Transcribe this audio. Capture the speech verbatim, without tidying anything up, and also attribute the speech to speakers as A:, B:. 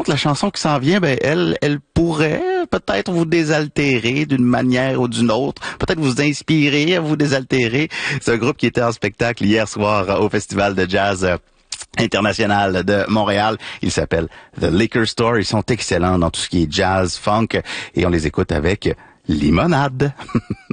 A: contre, la chanson qui s'en vient, ben elle, elle pourrait peut-être vous désaltérer d'une manière ou d'une autre, peut-être vous inspirer à vous désaltérer. C'est un groupe qui était en spectacle hier soir au Festival de Jazz international de Montréal. Il s'appelle The Liquor Store. Ils sont excellents dans tout ce qui est jazz, funk, et on les écoute avec Limonade.